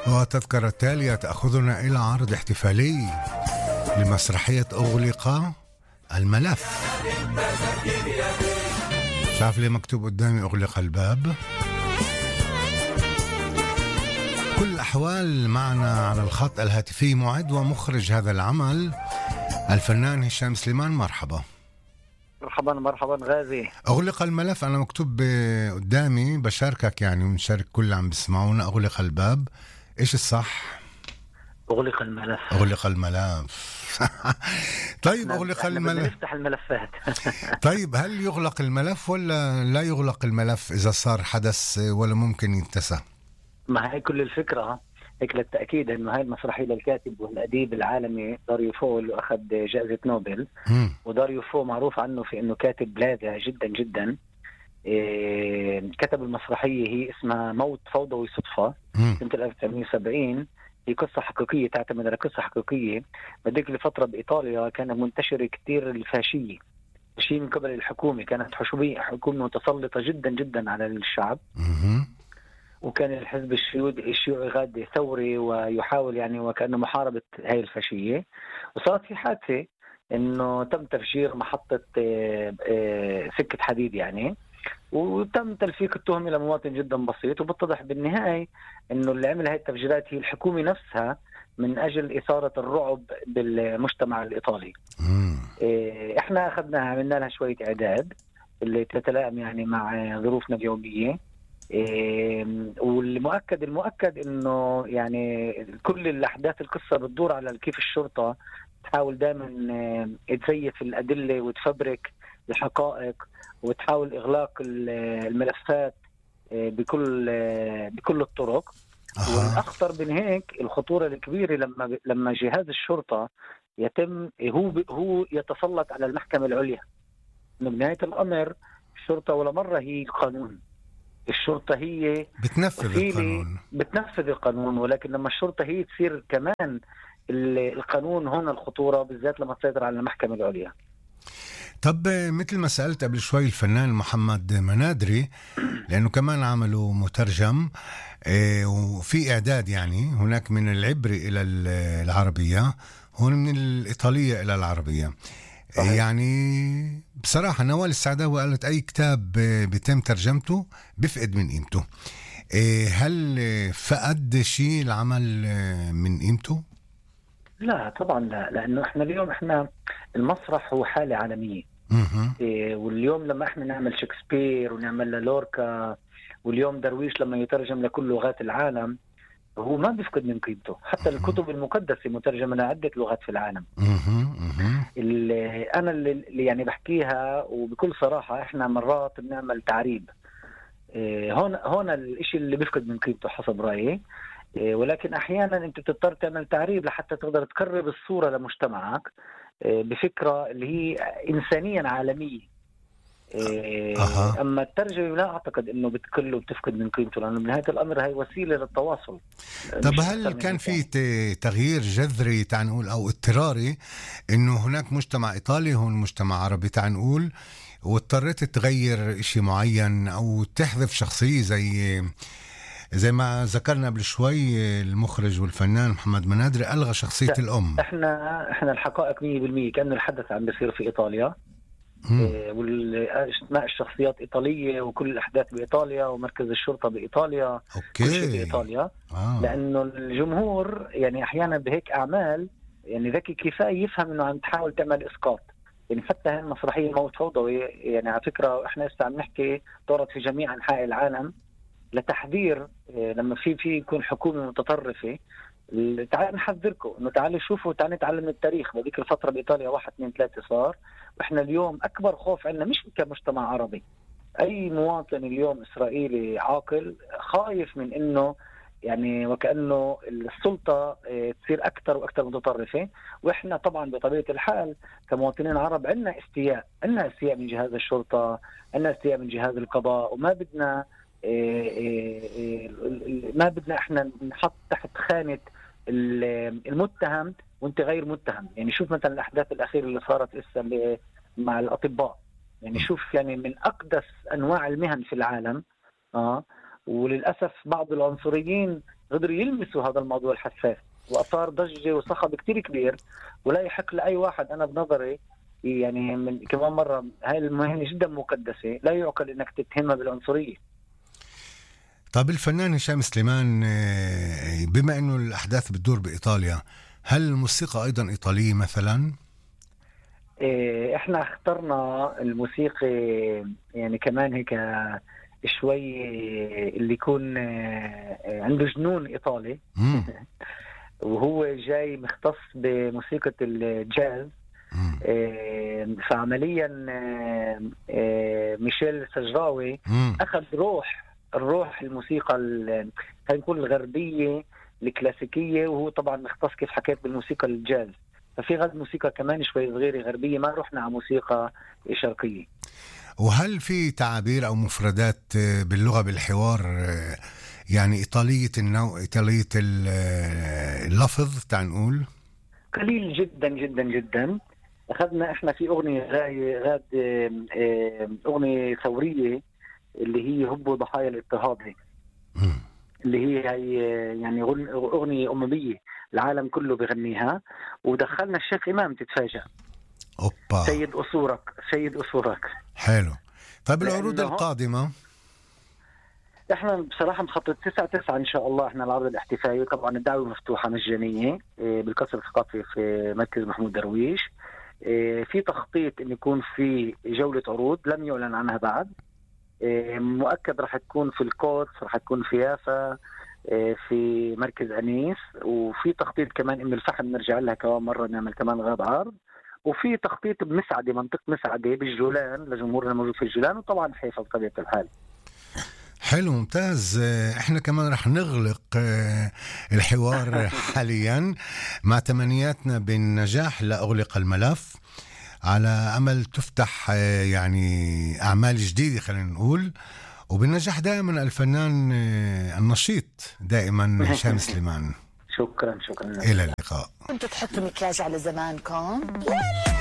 والتذكرة التالية تأخذنا إلى عرض احتفالي لمسرحية أغلق الملف. شايف لي مكتوب قدامي أغلق الباب. كل الأحوال معنا على الخط الهاتفي معد ومخرج هذا العمل الفنان هشام سليمان. مرحبا. مرحبا غازي. أغلق الملف أنا مكتوب قدامي، بشاركك يعني ونشارك كل اللي عم بسمعونا. أغلق الباب، إيش الصح؟ أغلق الملف. أغلق الملف. طيب أغلق الملف. نفتح الملفات. طيب هل يغلق الملف ولا لا يغلق الملف إذا صار حدث ولا ممكن ينتسى؟ ما هي كل الفكرة هيك للتأكيد إنه هاي المسرحية للكاتب والأديب العالمي داريو فو اللي أخذ جائزة نوبل. وداريو فو معروف عنه في إنه كاتب لاذع جدا جدا. كتب المسرحية هي اسمها موت فوضوي صدفة سنة 1970. هي قصة حقيقية، تعتمد على قصة حقيقية. بديك الفترة بإيطاليا كان منتشر كتير الفاشية من قبل الحكومة، كانت حكومة متسلطة جدا جدا على الشعب. وكان الحزب الشيوعي غاد ثوري ويحاول يعني وكأنه محاربة هاي الفاشية. وصارت في حادثة إنه تم تفجير محطة سكة حديد يعني، وتم تلفيق التهم لمواطن جدا بسيط. وبتضح بالنهاية إنه اللي عمل هاي التفجيرات هي الحكومة نفسها من أجل إثارة الرعب بالمجتمع الإيطالي. إحنا أخذناها، عملنا لها شوية إعداد اللي تتلائم يعني مع ظروفنا اليومية. والمؤكد إنه يعني كل الأحداث القصة بتدور على كيف الشرطة تحاول دائما تزيف الأدلة وتفبرك الحقائق وتحاول إغلاق الملفات بكل الطرق. والأخطر من هيك الخطورة الكبيرة لما جهاز الشرطة يتم هو يتسلط على المحكمة العليا. بنهاية الأمر الشرطة ولا مرة هي القانون، الشرطة هي بتنفذ القانون، ولكن لما الشرطة هي تصير كمان القانون، هنا الخطورة بالذات لما تسيطر على المحكمة العليا. طب مثل ما سألت قبل شوي الفنان محمد منادري، لأنه كمان عملوا مترجم وفي إعداد، يعني هناك من العبري إلى العربية، هون من الإيطالية إلى العربية. يعني بصراحة نوال السعداوي قالت أي كتاب بيتم ترجمته بفقد من قيمته. هل فقد شيء العمل من قيمته؟ لا طبعا لا، لأنه إحنا اليوم المسرح هو حالة عالمية. واليوم لما إحنا نعمل شكسبير ونعمل لوركا، واليوم درويش لما يترجم لكل لغات العالم، هو ما بيفقد من قيمته. حتى الكتب المقدسة مترجمة لعدة لغات في العالم. أنا اللي يعني بحكيها وبكل صراحة، إحنا مرات بنعمل تعريب. هون الإشي اللي بيفقد من قيمته حسب رأيي. ولكن أحيانا أنت بتضطر تعمل تعريب لحتى تقدر تقرب الصورة لمجتمعك بفكرة اللي هي إنسانيا عالمية. أما الترجمة لا أعتقد أنه بتكله بتفقد من قيمته، لأنه بنهاية الأمر هي وسيلة للتواصل. طب هل كان في تغيير جذري تعال نقول أو اضطراري، أنه هناك مجتمع إيطالي هون مجتمع عربي تعال نقول، واضطريت تغير إشي معين أو تحذف شخصية زي ما ذكرنا قبل شوي المخرج والفنان محمد منادري ألغى شخصية الأم؟ احنا الحقائق 100% كأنه الحدث عم بيصير في إيطاليا. والاسماء الشخصيات إيطالية، وكل الأحداث بإيطاليا، ومركز الشرطة بإيطاليا، كل شيء بإيطاليا. لأنه الجمهور يعني أحيانا بهيك أعمال يعني ذكي كفاية يفهم أنه عم تحاول تعمل إسقاط. يعني حتى هاي المسرحية موت فوضوي يعني على فكرة إحنا لسه عم نحكي دورت في جميع أنحاء العالم لتحذير لما في يكون حكومة متطرفة. تعالوا نحذركم انه تعالوا شوفوا، تعالوا نتعلم من التاريخ. بهذيك الفترة بإيطاليا 1 2 3 صار. واحنا اليوم اكبر خوف عندنا مش كمجتمع عربي، اي مواطن اليوم اسرائيلي عاقل خايف من انه يعني وكأنه السلطة تصير اكثر واكثر متطرفة. واحنا طبعا بطبيعة الحال كمواطنين عرب عندنا استياء من جهاز الشرطة، عندنا استياء من جهاز القضاء، وما بدنا ما بدنا احنا نحط تحت خانة المتهم وانت غير متهم. يعني شوف مثلا الاحداث الاخيرة اللي صارت لسه مع الاطباء، يعني شوف يعني من اقدس انواع المهن في العالم وللأسف بعض العنصريين قدروا يلمسوا هذا الموضوع الحساس وأثار ضجة وصخب كتير كبير، ولا يحق لأي واحد أنا بنظري يعني من كمان مرة هاي المهنة جدا مقدسة، لا يعقل أنك تتهمها بالعنصرية. طب الفنان هشام سليمان، بما أنه الأحداث بتدور بإيطاليا، هل الموسيقى أيضا إيطالية مثلا؟ احنا اخترنا الموسيقى يعني كمان هيك شوي اللي يكون عنده جنون إيطالي وهو جاي مختص بموسيقى الجاز. فعمليا ميشيل سجراوي أخذ الروح الموسيقى خلينا نقول الغربية الكلاسيكية، وهو طبعا مختص كيف حكيت بالموسيقى الجاز، ففي غد موسيقى كمان شوي صغيرة غربية، ما رحنا على موسيقى شرقية. وهل في تعابير أو مفردات باللغة بالحوار يعني إيطالية النوع، إيطالية اللفظ تعال نقول؟ قليل جدا جدا جدا. أخذنا إحنا في أغنية غاد أغنية ثورية اللي هي هبوا ضحايا الاضطهاد، اللي هي يعني أغنية أممية العالم كله بغنيها، ودخلنا الشيخ إمام تتفاجأ. أوبا. سيد أصورك. حلو. طيب العروض القادمة؟ احنا بصراحة مخطط 9/9 ان شاء الله. احنا العرض الاحتفالي طبعا الدعوة مفتوحة مجانية بالقصر الثقافي في مركز محمود درويش. في تخطيط ان يكون في جولة عروض لم يعلن عنها بعد، مؤكد رح تكون في القدس، رح تكون في يافا، في مركز أنيس، وفي تخطيط كمان إن الفحم نرجع لها كمان مرة نعمل كمان غاب عرض، وفي تخطيط بمسعدة منطقة مسعدة بالجولان لجمهورنا الموجود في الجولان، وطبعا حيفا بطبيعة الحال. حلو ممتاز. احنا كمان رح نغلق الحوار حاليا مع تمنياتنا بالنجاح لأغلق الملف، على أمل تفتح يعني أعمال جديدة خلينا نقول، وبالنجاح دائما الفنان النشيط دائما هشام سليمان. شكرا إلى اللقاء. كنتوا تحطوا مكياج على زمانكم؟